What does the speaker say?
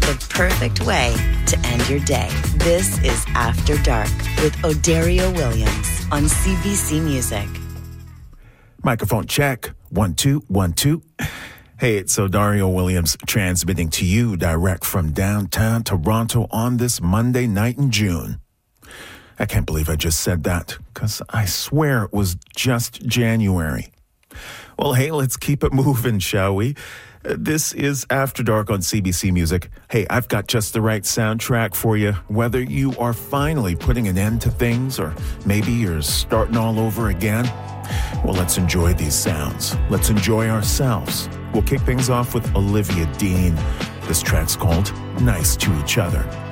the perfect way to end your day. This is After Dark with Odario Williams on CBC Music. Microphone check. 1, 2, 1, 2. Hey, it's Odario Williams transmitting to you direct from downtown Toronto on this Monday night in June. I can't believe I just said that, because I swear it was just January. Well, hey, let's keep it moving, shall we? This is After Dark on CBC Music. Hey, I've got just the right soundtrack for you, whether you are finally putting an end to things or maybe you're starting all over again. Well, let's enjoy these sounds. Let's enjoy ourselves. We'll kick things off with Olivia Dean. This track's called Nice to Each Other.